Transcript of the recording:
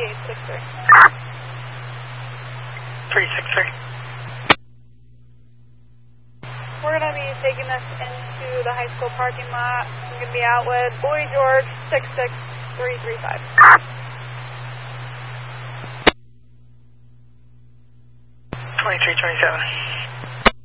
3863. 363. We're going to be taking this into the high school parking lot. We're going to be out with Boy George 66335. 2327.